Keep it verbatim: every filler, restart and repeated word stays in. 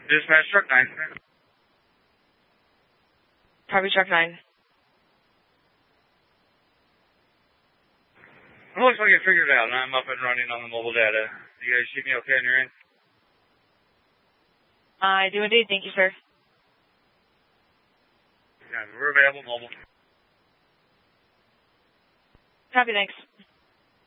Dispatch truck nine. Copy truck nine. It looks like you figured it out, and I'm up and running on the mobile data. You guys see me okay on your end? I do indeed. Thank you, sir. Yeah, we're available mobile. Copy, thanks.